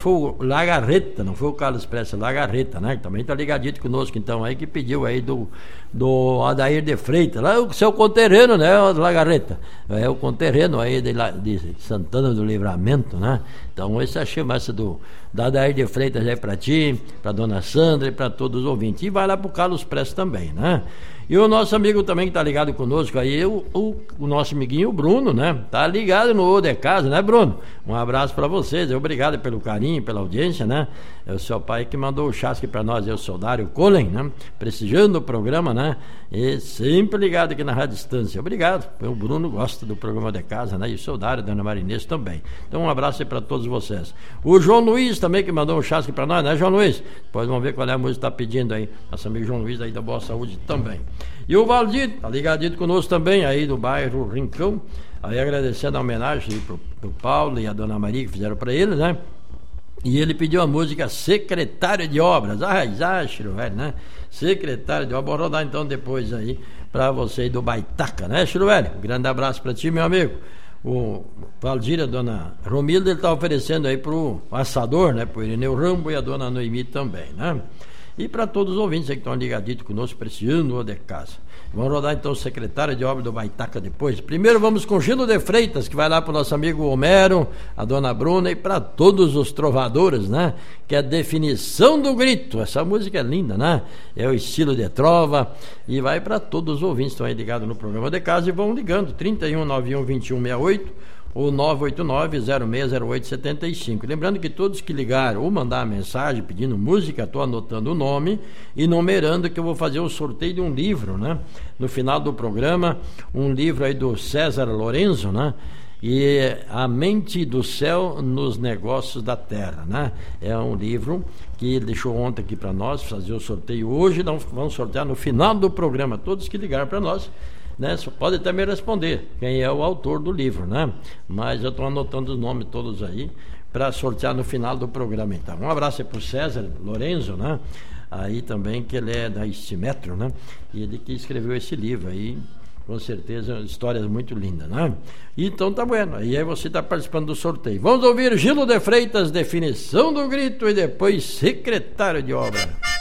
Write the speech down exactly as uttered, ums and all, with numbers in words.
foi o Lagarreta, não foi o Carlos Prestes, Lagarreta, né? Que também está ligadito conosco, então, aí, que pediu aí do, do Adair de Freitas, lá o seu conterrâneo, né, o Lagarreta? É o conterrâneo aí de, de Santana do Livramento, né? Então, esse achei massa do, da Adair de Freitas aí para ti, para dona Sandra e para todos os ouvintes. E vai lá pro Carlos Prestes também, né? E o nosso amigo também que está ligado conosco aí, o, o, o nosso amiguinho Bruno, né? Tá ligado no O de Casa, né, Bruno? Um abraço para vocês, obrigado pelo carinho, pela audiência, né? É o seu pai que mandou o chasque para nós, é o Soldário Colen, né? Prestigiando o programa, né? E sempre ligado aqui na Rádio Distância. Obrigado. O Bruno gosta do programa de casa, né? E o Soldário, a Dona Marinês também. Então um abraço aí para todos vocês. O João Luiz também que mandou um chasque para nós, né, João Luiz? Depois vamos ver qual é a música que está pedindo aí. Nosso amigo João Luiz aí da Boa Saúde também. E o Valdir, tá ligadinho conosco também, aí do bairro Rincão, aí agradecendo a homenagem pro, pro Paulo e a Dona Maria que fizeram para ele, né? E ele pediu a música Secretário de Obras. Ah, exagero, velho, né? Secretário de Obras. Vou rodar então depois aí para você do Baitaca, né, Chiruvelho? Um grande abraço para ti, meu amigo. O Valdir, a Dona Romilda, ele tá oferecendo aí pro assador, né? Pro Ireneu Rambo e a Dona Noemi também, né? E para todos os ouvintes aí que estão ligaditos conosco, prestigiando o de casa. Vamos rodar então o secretário de obra do Baitaca depois. Primeiro vamos com Gilo de Freitas, que vai lá para o nosso amigo Homero, a dona Bruna e para todos os trovadores, né? Que é a definição do grito. Essa música é linda, né? É o estilo de trova. E vai para todos os ouvintes que estão aí ligados no programa de casa e vão ligando. trinta e um, noventa e um, vinte e um, sessenta e oito ou nove oito nove, zero seis zero oito, sete cinco. Lembrando que todos que ligaram ou mandar a mensagem pedindo música, estou anotando o nome e numerando, que eu vou fazer o sorteio de um livro, né? No final do programa, um livro aí do César Lorenzo, né? E A Mente do Céu nos Negócios da Terra, né? É um livro que ele deixou ontem aqui para nós, fazer o sorteio hoje, então vamos sortear no final do programa, todos que ligaram para nós, né? Só pode até me responder quem é o autor do livro, né? Mas eu estou anotando os nomes todos aí para sortear no final do programa, então. Um abraço aí para o César Lorenzo, né? Aí também, que ele é da Estimetro, né? E ele que escreveu esse livro aí, com certeza, histórias muito lindas, né? Então tá bueno, e aí você está participando do sorteio. Vamos ouvir Gilo de Freitas, definição do grito, e depois secretário de obra.